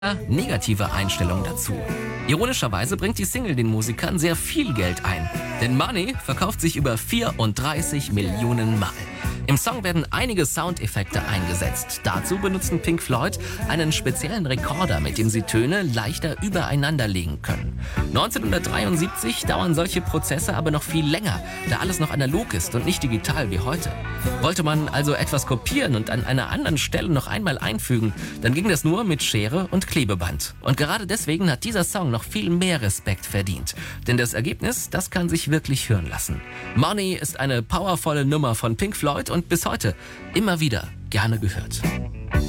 negative Einstellung dazu. Ironischerweise bringt die Single den Musikern sehr viel Geld ein, denn Money verkauft sich über 34 Millionen Mal. Im Song werden einige Soundeffekte eingesetzt. Dazu benutzen Pink Floyd einen speziellen Rekorder, mit dem sie Töne leichter übereinander legen können. 1973 dauern solche Prozesse aber noch viel länger, da alles noch analog ist und nicht digital wie heute. Wollte man also etwas kopieren und an einer anderen Stelle noch einmal einfügen, dann ging das nur mit Schere und Klebeband. Und gerade deswegen hat dieser Song noch viel mehr Respekt verdient. Denn das Ergebnis, das kann sich wirklich hören lassen. Money ist eine powervolle Nummer von Pink Floyd und bis heute immer wieder gerne gehört.